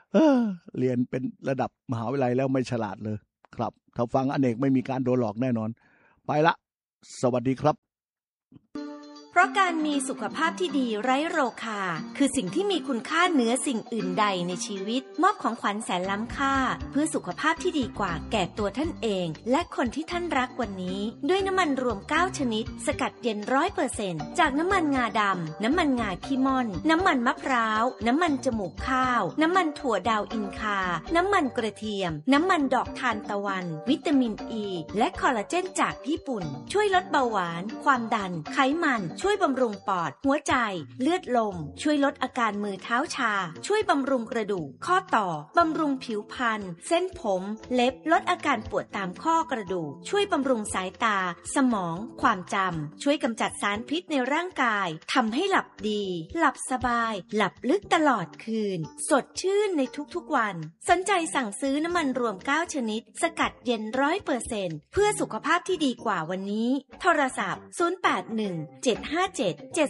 เรียนเป็นระดับมหาวิทยาลัยแล้วไม่ฉลาดเลยครับถ้าฟังอเนกไม่มีการโดนหลอกแน่นอนไปละสวัสดีครับเพราะการมีสุขภาพที่ดีไร้โรคาคือสิ่งที่มีคุณค่าเหนือสิ่งอื่นใดในชีวิตมอบของขวัญแสนล้ำค่าเพื่อสุขภาพที่ดีกว่าแก่ตัวท่านเองและคนที่ท่านรักวันนี้ด้วยน้ำมันรวม9ชนิดสกัดเย็น 100% จากน้ำมันงาดำน้ำมันงาขี้ม่อนน้ำมันมะพร้าวน้ำมันจมูกข้าวน้ำมันถั่วดาวอินคาน้ำมันกระเทียมน้ำมันดอกทานตะวันวิตามินอ e, และคอลลาเจนจากญี่ปุ่นช่วยลดเบาหวานความดันไขมันช่วยบำรุงปอดหัวใจเลือดลมช่วยลดอาการมือเท้าชาช่วยบำรุงกระดูกข้อต่อบำรุงผิวพรรณเส้นผมเล็บลดอาการปวดตามข้อกระดูกช่วยบำรุงสายตาสมองความจำช่วยกำจัดสารพิษในร่างกายทำให้หลับดีหลับสบายหลับลึกตลอดคืนสดชื่นในทุกๆวันสนใจสั่งซื้อน้ำมันรวม9ชนิดสกัดเย็น 100% เพื่อสุขภาพที่ดีกว่าวันนี้โทรศัพท์081 757 7474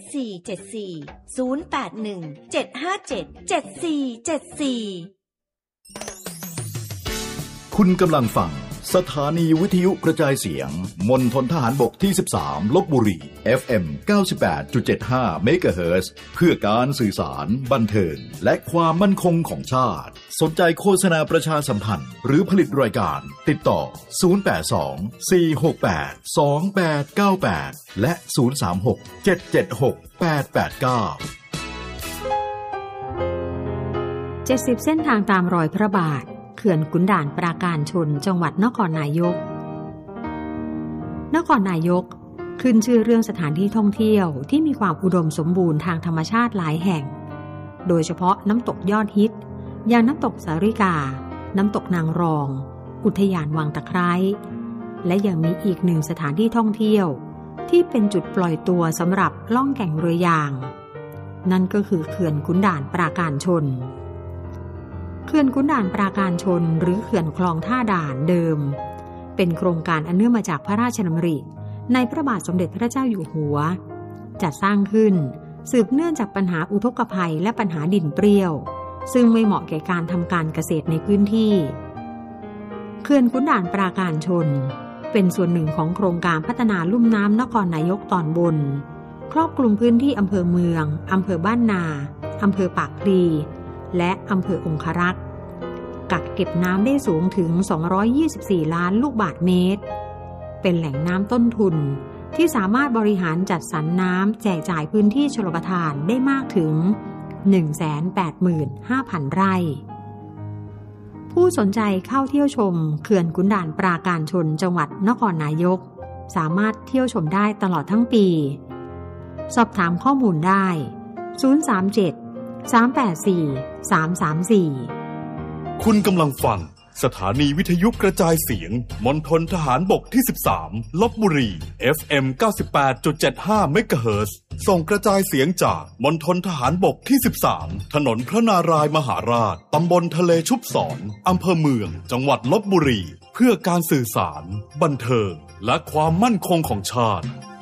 081 757 7474 คุณกำลังฟังสถานีวิทยุกระจายเสียงมณฑลทหารบกที่13ลพบุรี FM 98.75 เมกะเฮิรตซ์เพื่อการสื่อสารบันเทิงและความมั่นคงของชาติสนใจโฆษณาประชาสัมพันธ์หรือผลิตรายการติดต่อ082 468 2898และ036 776 889 70 เส้นทางตามรอยพระบาทเขื่อนขุนด่านปราการชนจังหวัดนครนายกนครนายกขึ้นชื่อเรื่องสถานที่ท่องเที่ยวที่มีความอุดมสมบูรณ์ทางธรรมชาติหลายแห่งโดยเฉพาะน้ำตกยอดฮิตอย่างน้ำตกสาริกาน้ำตกนางรองอุทยานวังตะไคร้และยังมีอีกหนึ่งสถานที่ท่องเที่ยวที่เป็นจุดปล่อยตัวสำหรับล่องแก่งเรือยางนั่นก็คือเขื่อนขุนด่านปราการชนเขื่อนขุนด่านปราการชนหรือเขื่อนคลองท่าด่านเดิมเป็นโครงการอันเนื่องมาจากพระราชดำริในพระบาทสมเด็จพระเจ้าอยู่หัวจัดสร้างขึ้นสืบเนื่องจากปัญหาอุทกภัยและปัญหาดินเปรี้ยวซึ่งไม่เหมาะแก่การทำการเกษตรในพื้นที่เขื่อนขุนด่านปราการชนเป็นส่วนหนึ่งของโครงการพัฒนาลุ่มน้ำนครนายกตอนบนครอบคลุมพื้นที่อำเภอเมืองอำเภอบ้านนาอำเภอปากพลีและอำเภอองครักษ์กักเก็บน้ำได้สูงถึง224ล้านลูกบาศก์เมตรเป็นแหล่งน้ำต้นทุนที่สามารถบริหารจัดสรรน้ำแจกจ่ายพื้นที่ชลประทานได้มากถึง 185,000 ไร่ผู้สนใจเข้าเที่ยวชมเขื่อนขุนด่านปราการชนจังหวัดนครนายกสามารถเที่ยวชมได้ตลอดทั้งปีสอบถามข้อมูลได้037-384-334 คุณกำลังฟังสถานีวิทยุกระจายเสียงมณฑลทหารบกที่13ลพบุรี FM 98.75 เมกะเฮิรตซ์ส่งกระจายเสียงจากมณฑลทหารบกที่13ถนนพระนารายณ์มหาราชตำบลทะเลชุบศรอำเภอเมืองจังหวัดลพบุรีเพื่อการสื่อสารบันเทิงและความมั่นคงของชาติ